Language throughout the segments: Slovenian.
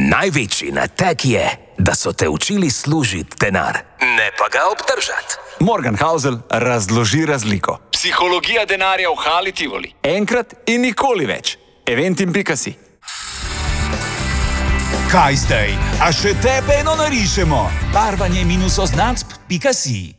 Največji nateg je, da so te učili služiti denar, ne pa ga obdržati. Morgan Housel razloži razliko. Psihologija denarja v Hali Tivoli. Enkrat in nikoli več. Eventim.si. Kaj zdaj? A še tebe eno narišemo? Barvanje -oznacb.si.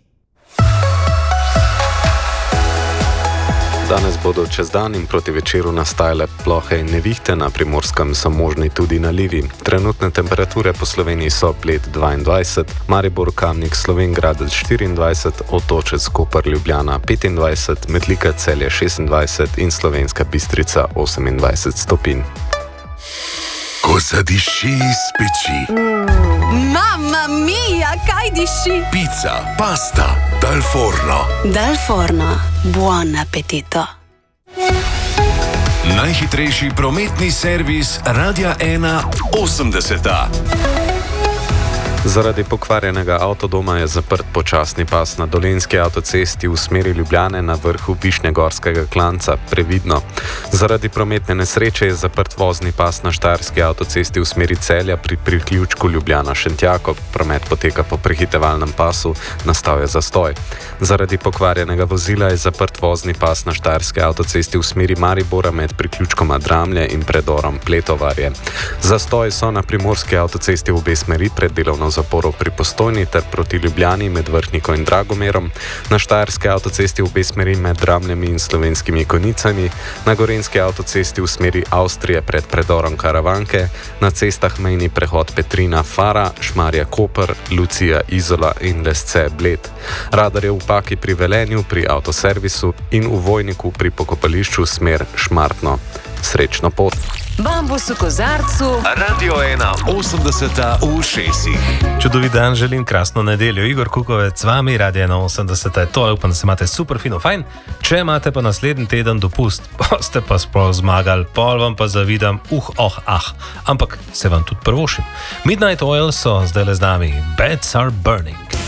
Danes bodo čez dan in proti večeru nastajale plohe in nevihte, na Primorskem so možni tudi nalivi. Trenutne temperature po Sloveniji so Bled 22, Maribor, Kamnik, Slovenj Gradec 24, Otočec, Koper, Ljubljana 25, Metlika, Celje 26 in Slovenska Bistrica 28 stopinj. Ko zadiši iz peči. Mamma mia, kaj diši? Pizza, pasta, dal forno. Dal forno, buon appetito. Najhitrejši prometni servis Radia 1 80. Zaradi pokvarjenega avtodoma je zaprt počasni pas na Dolenjski avtocesti v smeri Ljubljane na vrhu Višnjegorskega klanca, previdno. Zaradi prometne nesreče je zaprt vozni pas na Štajerski avtocesti v smeri Celja pri priključku Ljubljana-Šentjakov. Promet poteka po prehitevalnem pasu, nastal je zastoj. Zaradi pokvarjenega vozila je zaprt vozni pas na Štajerski avtocesti v smeri Maribora med priključkoma Dramlje in predorom Pletovarje. Zastoj so na Primorski avtocesti v obe smeri pred delovno zaporo pri Postojni ter proti Ljubljani med Vrhniko in Dragomerom, na Štajerski avtocesti v obe smeri med Dramljami in Slovenskimi Konicami, na Gorenjski avtocesti v smeri Avstrije pred predorom Karavanke, na cestah mejni prehod Petrina Fara, Šmarja Koper, Lucija Izola in Lesce Bled. Radar je v Paki pri Velenju pri avtoservisu in v Vojniku pri pokopališču smer Šmartno. Srečno pot! Bambus v kozarcu. Radio 1 80 v šesih. Čudovit dan želim, krasno nedeljo. Igor Kukovec z vami, Radio 1 80 je to. Upam, da se imate super fino fajn. Če imate pa naslednji teden dopust, boste pa sploh zmagali. Pol vam pa zavidam, ampak se vam tudi prvošim. Midnight Oil so zdaj le z nami. Beds are burning.